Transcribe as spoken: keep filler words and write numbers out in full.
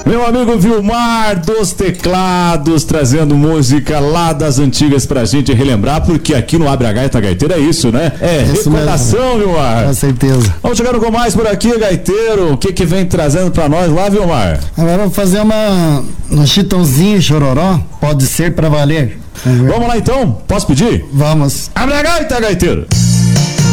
Meu amigo Vilmar dos teclados, trazendo música lá das antigas pra gente relembrar, porque aqui no Abre a Gaita Gaiteiro é isso, né? É isso recordação, mesmo. Vilmar. Com certeza. Vamos chegar com mais por aqui, Gaiteiro. O que que vem trazendo pra nós lá, Vilmar? Agora vamos fazer uma um Chitãozinho Chororó, pode ser pra valer. Vamos lá então? Posso pedir? Vamos. Abre a Gaita Gaiteiro.